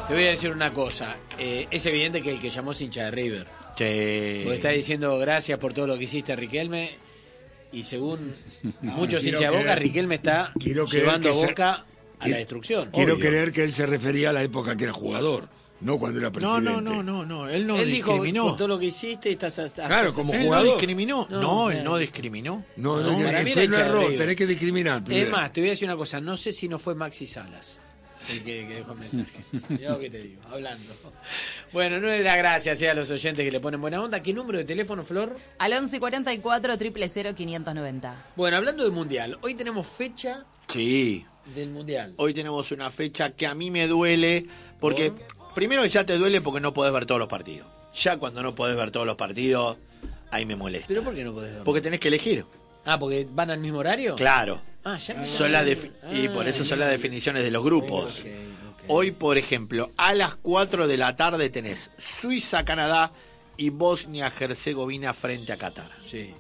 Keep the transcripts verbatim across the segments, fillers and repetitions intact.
Te voy a decir una cosa. Eh, es evidente que el que llamó es hincha de River. Sí. Porque está diciendo gracias por todo lo que hiciste, Riquelme. Y según No, muchos quiero hinchas de Boca, creer- Riquelme está quiero creer llevando a que se- Boca a quiero- la destrucción. Quiero Obvio. creer que él se refería a la época que era jugador, no cuando era No, presidente. no, no, no, no. Él no Él dijo discriminó. por todo lo que hiciste y estás hasta, Claro, como Él no jugador. discriminó. No, No, él eh. no discriminó. No, no, No, que- para mí fue era un hincha de error, River. tenés que discriminar primero. Es más, te voy a decir una cosa. No sé si no fue Maxi Salas el que, que dejó el mensaje. Mirá lo que te digo, hablando. Bueno, no era gracias eh, a los oyentes que le ponen buena onda. ¿Qué número de teléfono, Flor? Al once cuarenta y cuatro, cero cero cero, quinientos noventa. Bueno, hablando de Mundial, hoy tenemos fecha Sí. del Mundial. Hoy tenemos una fecha que a mí me duele, porque primero ya te duele porque no podés ver todos los partidos. Ya cuando no podés ver todos los partidos, ahí me molesta. ¿Pero por qué no podés ver? Porque tenés que elegir. Ah, ¿porque van al mismo horario? Claro. Ah, ya. Son las defi- y por eso son las definiciones de los grupos. Ok, ok. Hoy, por ejemplo, a las cuatro de la tarde tenés Suiza-Canadá y Bosnia-Herzegovina frente a Qatar. Sí.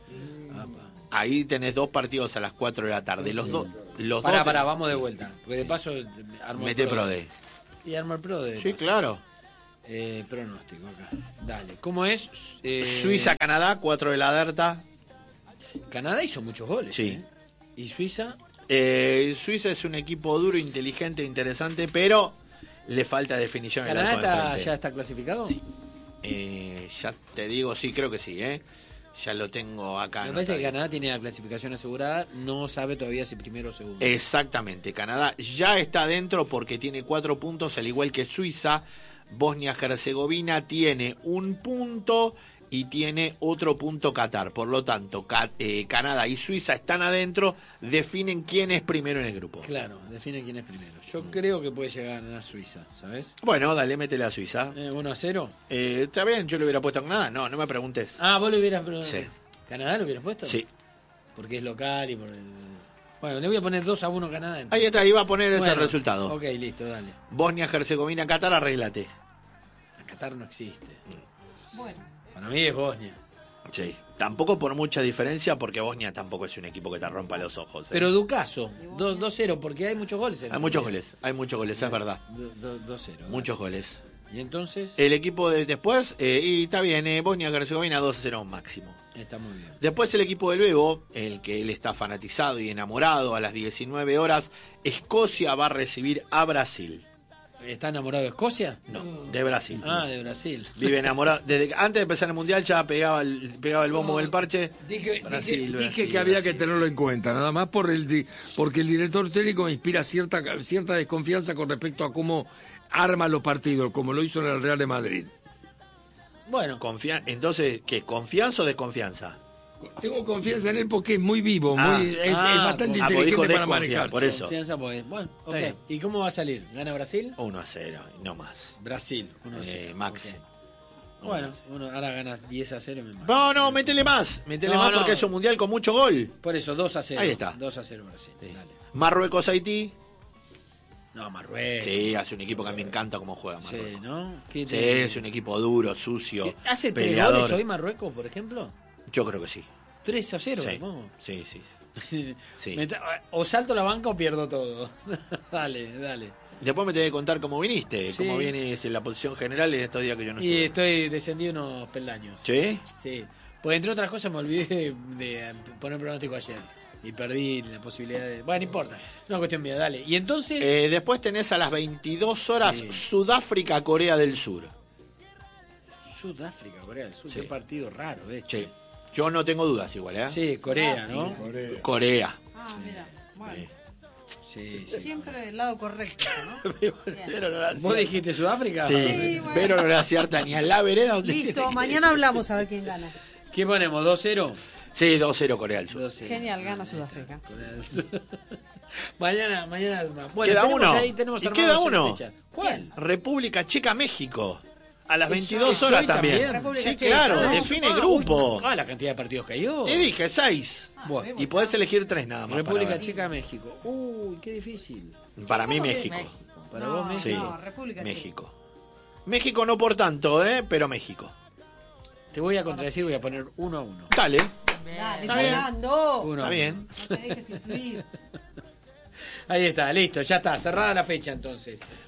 Ahí tenés dos partidos a las cuatro de la tarde. Los dos. Los Pará, dos pará, vamos de vuelta. Porque de paso armo el Mete pro Prode. Y armo el pro de Sí, paso. claro. Eh, pronóstico acá. Dale. ¿Cómo es? Eh, Suiza-Canadá, cuatro de la tarde. Canadá hizo muchos goles. Sí. ¿eh? ¿Y Suiza? Eh, Suiza es un equipo duro, inteligente, interesante, pero le falta definición en el ¿Canadá arco de está- enfrente. ya está clasificado? Eh, ya te digo, sí, creo que sí, ¿eh? Ya lo tengo acá. Me parece que anotadito. Canadá tiene la clasificación asegurada, no sabe todavía si primero o segundo. Exactamente, Canadá ya está dentro porque tiene cuatro puntos, al igual que Suiza. Bosnia-Herzegovina tiene un punto y tiene otro punto Qatar. Por lo tanto, Ca- eh, Canadá y Suiza están adentro, definen quién es primero en el grupo. Claro, define quién es primero. Yo creo que puede llegar a ganar Suiza, ¿sabes? Bueno, dale, métele a Suiza. Eh, ¿uno a cero? Eh, ¿Está bien? ¿Yo le hubiera puesto a Canadá? No, no me preguntes. Ah, vos lo hubieras... pero- Sí. ¿Canadá lo hubieras puesto? Sí. Porque es local y por el... Bueno, le voy a poner dos a uno a Canadá. entonces. Ahí está, iba a poner ese Bueno, resultado. Ok, listo, dale. Bosnia-Herzegovina, Qatar, arréglate. Qatar no existe. Bueno. Para mí es Bosnia. Sí. Tampoco por mucha diferencia, porque Bosnia tampoco es un equipo que te rompa los ojos. ¿eh? Pero Ducaso, dos cero, porque hay muchos goles. en Hay el muchos Mundial. goles, hay muchos goles, es verdad. dos cero. Muchos goles. Y entonces, El equipo de después, eh, y está bien, eh, Bosnia-Herzegovina dos a cero máximo. está muy bien. Después el equipo del Bebo, el que él está fanatizado y enamorado, a las diecinueve horas, Escocia va a recibir a Brasil. ¿Está enamorado de Escocia? No, de Brasil. Ah, de Brasil. Vive enamorado. Desde que- antes de empezar el mundial ya pegaba el, pegaba el bombo con el parche. Dije, Brasil, dije- Brasil, dije que había Brasil. que tenerlo en cuenta, nada más por el di- porque el director técnico me inspira cierta cierta desconfianza con respecto a cómo arma los partidos, como lo hizo en el Real de Madrid. Bueno, Confia- Entonces, ¿qué? ¿Confianza o desconfianza? Tengo confianza en él porque es muy vivo, Ah, muy, es, ah, es bastante con- ah, porque dijo inteligente para desconfiar, manejarse. por eso. confianza, pues. Bueno, ok. Está bien. ¿Y cómo va a salir? ¿Gana Brasil? uno a cero, y no más. Brasil, uno a Eh, cero. Max. Ok. Bueno, uno, ahora ganas diez a cero y me mata. No, no, métele más. Métele No, más no. porque es un mundial con mucho gol. Por eso, dos a cero. Ahí está. dos a cero Brasil. Dale. Marruecos-Haití. No, Marruecos. Sí, hace un equipo que a mí me encanta cómo juega Sí, Marruecos. ¿no? ¿Qué Sí, te- es un equipo duro, sucio, ¿Qué- ¿Hace tres peleador. goles hoy Marruecos, por ejemplo? Yo creo que sí. tres a cero, Sí, ¿no? sí, sí. Sí. Me ta- O salto la banca o pierdo todo. Dale, dale. Después me tenés que contar cómo viniste, Sí. cómo vienes en la posición general en estos días que yo no Y estuve. estoy descendido unos peldaños. ¿Sí? Sí. Porque entre otras cosas me olvidé de, de poner pronóstico ayer. Y perdí la posibilidad de... Bueno, no importa. No es una cuestión mía, dale. Y entonces... Eh, después tenés a las veintidós horas Sí. Sudáfrica, Corea del Sur. Sudáfrica, Corea del Sur. Sí. Qué partido raro, ¿eh? Sí. Yo no tengo dudas igual, ¿eh? Sí, Corea, ¿no? Corea. Ah, mira. Bueno, Sí, sí. siempre del lado correcto, ¿no? Pero no la ¿Vos dijiste Sudáfrica? Sí, Sí, bueno. pero no le acierta ni a la vereda donde Listo, tiene que- mañana hablamos a ver quién gana. ¿Qué ponemos? ¿dos cero? Sí, dos cero Corea del Sur. dos cero. Genial, gana Sudáfrica. Corea del Sur. mañana, mañana más. Bueno, Queda tenemos uno. ahí, tenemos Y armados queda una uno. fecha. ¿Cuál? República Checa, México. A las ¿Eso veintidós es horas hoy también. también? República Sí, Checa. claro, Ah, define Ah, grupo. uy, ah, la cantidad de partidos que hay hoy. Te dije, seis. Bueno, Y podés elegir tres nada más. República para ver. Checa, México. Uy, qué difícil. Para mí, ¿Cómo que México. Para No, vos, México. Sí. No, República Checa. México. México no por tanto, ¿eh? Pero México. Te voy a contradecir, voy a poner uno a uno. Dale, Dale, Está bien. Fernando. Uno a está uno. bien. No te dejes influir. Ahí está, listo, ya está, cerrada la fecha entonces.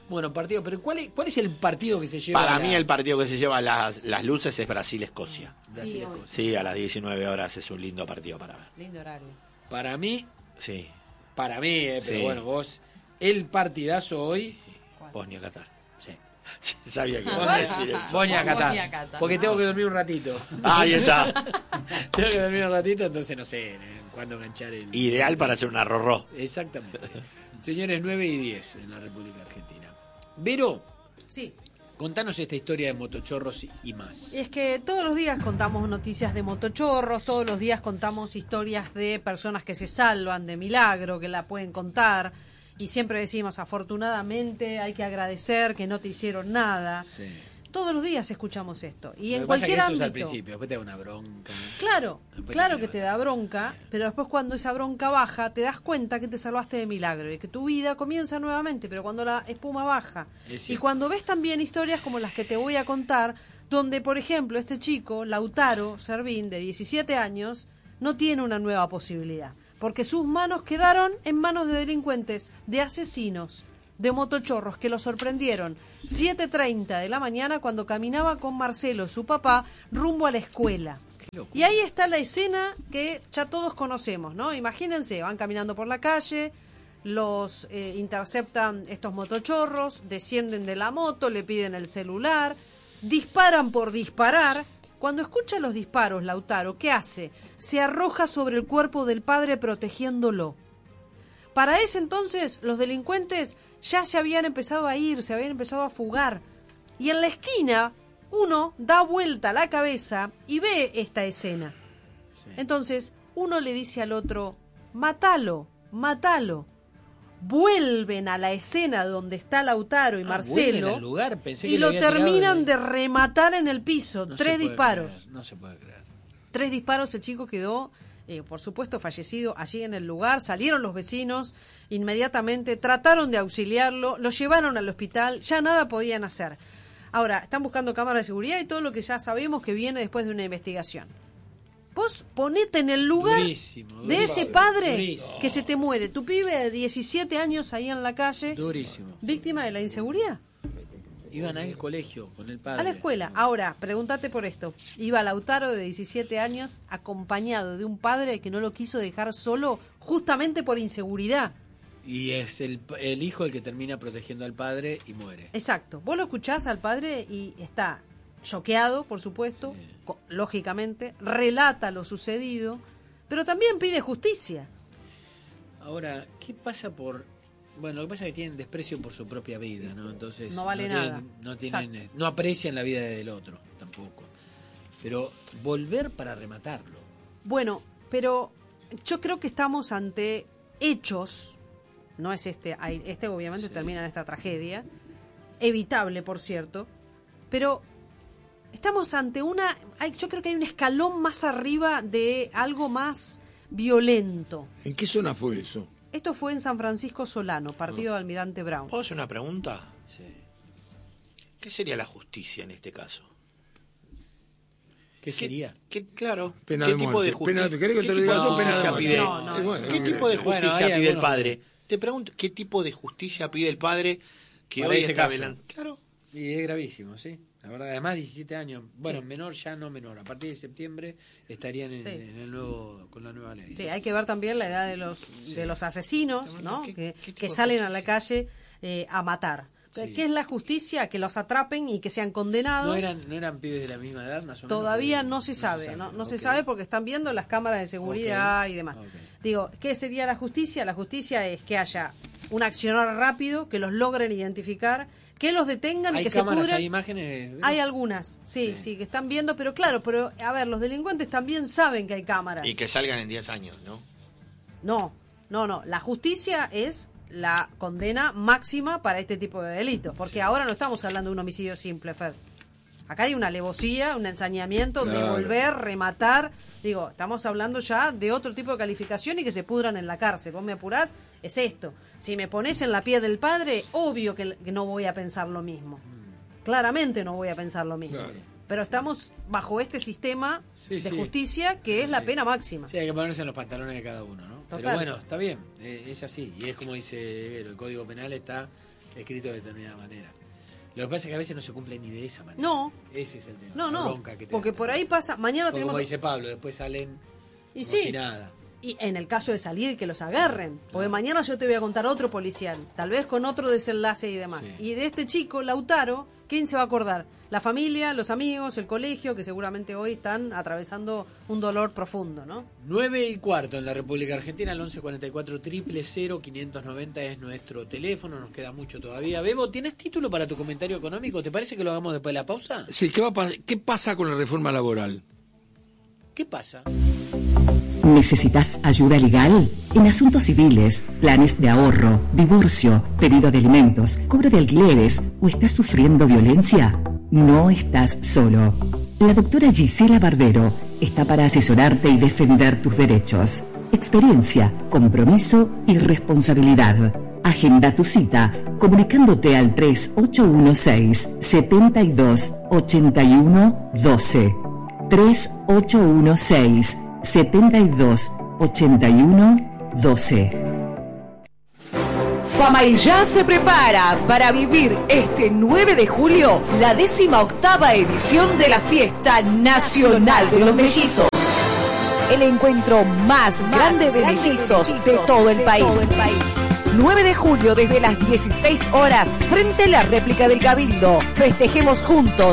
Bueno, partido, pero ¿cuál es, cuál es el partido que se lleva? Para la... mí el partido que se lleva las, las luces es Brasil-Escocia. Brasil, Sí, Escocia. Sí, a las diecinueve horas es un lindo partido para ver. Lindo horario. Para mí, Sí, para mí, eh, pero Sí. bueno, vos, el partidazo hoy... Bosnia-Qatar. Sí. Sabía que ibas a decir eso. Bosnia Qatar. Bosnia, Qatar. Porque tengo que dormir un ratito. Ahí está. Tengo que dormir un ratito, entonces no sé cuándo enganchar el... Ideal para hacer una rorró. Exactamente. Señores, nueve y diez en la República Argentina. Vero, Sí. contanos esta historia de motochorros y, y más. Y es que todos los días contamos noticias de motochorros, todos los días contamos historias de personas que se salvan de milagro, que la pueden contar. Y siempre decimos, afortunadamente, hay que agradecer que no te hicieron nada. Sí. Todos los días escuchamos esto. Y Lo en que pasa es que cualquier eso es al ámbito. principio, después te da una bronca. Claro, Después claro te que te quedas. da bronca, pero después cuando esa bronca baja, te das cuenta que te salvaste de milagro y que tu vida comienza nuevamente, pero cuando la espuma baja. Es Y cierto. cuando ves también historias como las que te voy a contar, donde, por ejemplo, este chico, Lautaro Servín, de diecisiete años, no tiene una nueva posibilidad, porque sus manos quedaron en manos de delincuentes, de asesinos, de motochorros que lo sorprendieron siete treinta de la mañana cuando caminaba con Marcelo, su papá, rumbo a la escuela. loco. Y ahí está la escena que ya todos conocemos, ¿no? Imagínense, van caminando por la calle, los eh, interceptan estos motochorros, descienden de la moto, le piden el celular, disparan por disparar. Cuando escucha los disparos, Lautaro, ¿qué hace? Se arroja sobre el cuerpo del padre protegiéndolo. Para ese entonces, los delincuentes ya se habían empezado a ir, se habían empezado a fugar. Y en la esquina, uno da vuelta la cabeza y ve esta escena. Sí. Entonces, uno le dice al otro, mátalo, mátalo. Vuelven a la escena donde está Lautaro y Ah, Marcelo vuelven al lugar, pensé y que le lo había tirado terminan de- de rematar en el piso. No se Tres puede disparos. creer, no se puede creer. Tres disparos, el chico quedó, eh, por supuesto, fallecido allí en el lugar. Salieron los vecinos inmediatamente, trataron de auxiliarlo, lo llevaron al hospital, ya nada podían hacer. Ahora, están buscando cámaras de seguridad y todo lo que ya sabemos que viene después de una investigación. Vos ponete en el lugar Durísimo, de ese durísimo, padre durísimo. que se te muere. Tu pibe de diecisiete años ahí en la calle, Durísimo. víctima de la inseguridad. Iban al colegio con el padre. A la escuela. Ahora, pregúntate por esto. Iba Lautaro de diecisiete años acompañado de un padre que no lo quiso dejar solo justamente por inseguridad. Y es el, el hijo el que termina protegiendo al padre y muere. Exacto. Vos lo escuchás al padre y está choqueado, por supuesto, co- lógicamente, relata lo sucedido, pero también pide justicia. Ahora, ¿qué pasa por...? Bueno, lo que pasa es que tienen desprecio por su propia vida, ¿no? Entonces... No vale tienen- nada. No, tienen, Exacto. no aprecian la vida del otro, tampoco. Pero volver para rematarlo. Bueno, pero yo creo que estamos ante hechos, no es este, hay- este obviamente Sí. termina en esta tragedia, evitable por cierto, pero estamos ante una, hay- yo creo que hay un escalón más arriba de algo más violento. ¿En qué zona fue eso? Esto fue en San Francisco Solano, partido de Almirante Brown. ¿Puedo hacer una pregunta? Sí. ¿Qué sería la justicia en este caso? ¿Qué sería? ¿Qué, claro, Pena ¿qué de tipo muerte. de justicia? Pena- ¿querés que ¿qué te lo tipo diga de yo? Pena de justicia muerte. pide? No, no. Y bueno, ¿Qué no, tipo de Bueno, justicia hay pide el algunos- padre? Te pregunto, ¿qué tipo de justicia pide el padre que Para hoy este está caso. velando? Claro. Y es gravísimo, sí. La verdad, además diecisiete años. Bueno, Sí. menor ya no menor. A partir de septiembre estarían en, Sí. en el nuevo con la nueva ley. Sí, hay que ver también la edad de los de los asesinos, ¿no? ¿Qué- Que, qué tipo que de salen a justicia? la calle eh, a matar. Sí. ¿Qué es la justicia? Que los atrapen y que sean condenados. ¿No eran, ¿No eran pibes de la misma edad, más o menos? Todavía Porque no se sabe, no, no se Ok. sabe porque están viendo las cámaras de seguridad Ok, y demás. ok. Digo, ¿qué sería la justicia? La justicia es que haya un accionar rápido, que los logren identificar, que los detengan y ¿Hay que se cámaras, pudren. hay imágenes? Hay algunas, sí, sí, Sí. que están viendo, pero claro, pero a ver, los delincuentes también saben que hay cámaras. Y que salgan en diez años, ¿no? No, no, no. La justicia es la condena máxima para este tipo de delitos. Porque ahora no estamos hablando de un homicidio simple, Fed. Acá hay una alevosía, un ensañamiento, Claro. devolver, rematar. Digo, estamos hablando ya de otro tipo de calificación y que se pudran en la cárcel. Vos me apurás, es esto. Si me pones en la piel del padre, obvio que, que no voy a pensar lo mismo. Claramente no voy a pensar lo mismo. Claro. Pero estamos bajo este sistema Sí, de sí. justicia que es la Sí. pena máxima. Sí, hay que ponerse en los pantalones de cada uno, ¿no? Pero Total. bueno, está bien, eh, es así. Y es como dice Vero, el Código Penal está escrito de determinada manera. Lo que pasa es que a veces no se cumple ni de esa manera. No. Ese es el tema. No, la no. bronca que te Porque da. por ahí pasa. Mañana O tenemos. como dice Pablo, después salen Y como sí. si nada. Y en el caso de salir, que los agarren. Porque mañana yo te voy a contar otro policial. Tal vez con otro desenlace y demás. Sí. Y de este chico, Lautaro, ¿quién se va a acordar? La familia, los amigos, el colegio, que seguramente hoy están atravesando un dolor profundo, ¿no? nueve y cuarto en la República Argentina, el once cuarenta y cuatro, cero cero cero, quinientos noventa es nuestro teléfono, nos queda mucho todavía. Bebo, ¿tienes título para tu comentario económico? ¿Te parece que lo hagamos después de la pausa? Sí, ¿qué, va a pas- ¿qué pasa con la reforma laboral? ¿Qué pasa? ¿Necesitas ayuda legal? En asuntos civiles, planes de ahorro, divorcio, pedido de alimentos, cobro de alquileres o estás sufriendo violencia, no estás solo. La doctora Gisela Barbero está para asesorarte y defender tus derechos. Experiencia, compromiso y responsabilidad. Agenda tu cita comunicándote al tres ocho uno seis, siete dos, ocho uno uno dos. tres ocho uno seis, siete dos, ocho uno dos. Famaillá se prepara para vivir este nueve de julio la décima octava edición de la Fiesta Nacional de los Mellizos. El encuentro más grande de mellizos de todo el país. nueve de julio desde las dieciséis horas frente a la réplica del Cabildo. Festejemos juntos